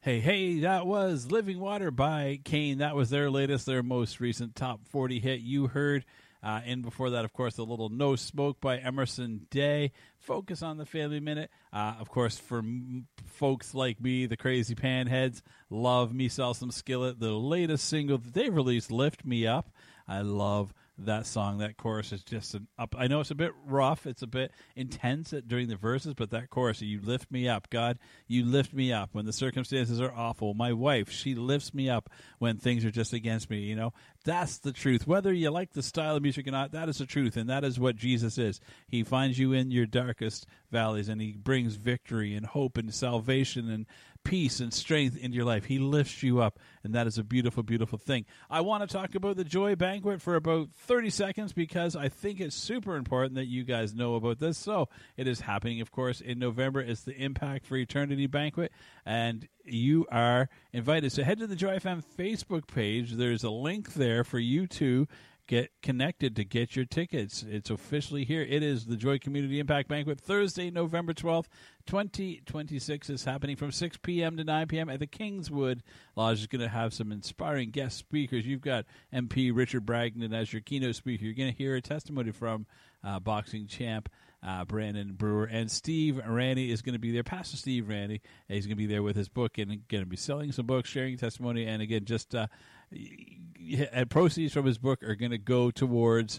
Hey, that was Living Water by Kane. That was their most recent top 40 hit you heard. And before that, of course, the little No Smoke by Emerson Day. Focus on the Family Minute. Of course, for folks like me, the crazy panheads, love Me Sell Some Skillet. The latest single that they released, Lift Me Up. I love that song. That chorus is just an up. I know it's a bit rough. It's a bit intense during the verses, but that chorus, you lift me up. God, you lift me up when the circumstances are awful. My wife, she lifts me up when things are just against me. You know, that's the truth. Whether you like the style of music or not, that is the truth, and that is what Jesus is. He finds you in your darkest valleys, and he brings victory and hope and salvation and peace and strength into your life. He lifts you up, and that is a beautiful, beautiful thing. I want to talk about the Joy Banquet for about 30 seconds because I think it's super important that you guys know about this. So it is happening, of course, in November. It's the Impact for Eternity Banquet, and you are invited. So head to the Joy FM Facebook page. There's a link there for you to get connected to get your tickets. It's officially here. It is the Joy Community Impact Banquet, Thursday, November 12th, 2026 is happening from 6 p.m. to 9 p.m. at the Kingswood Lodge. Is going to have some inspiring guest speakers. You've got MP Richard Bragdon as your keynote speaker. You're going to hear a testimony from boxing champ Brandon Brewer, and Steve Randy is going to be there. Pastor Steve Randy, he's going to be there with his book and going to be selling some books, sharing testimony, and again, just and proceeds from his book are going to go towards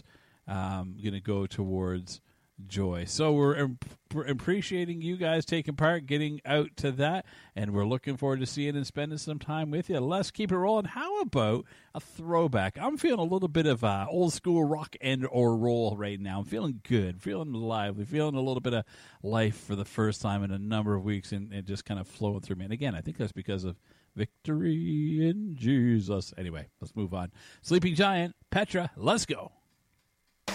Joy. So we're appreciating you guys taking part, getting out to that, and we're looking forward to seeing and spending some time with you. Let's keep it rolling. How about a throwback? I'm feeling a little bit of old school rock and or roll right now. I'm feeling good, feeling lively, feeling a little bit of life for the first time in a number of weeks, and it just kind of flowing through me. And again, I think that's because of victory in Jesus. Anyway, let's move on. Sleeping Giant, Petra, let's go.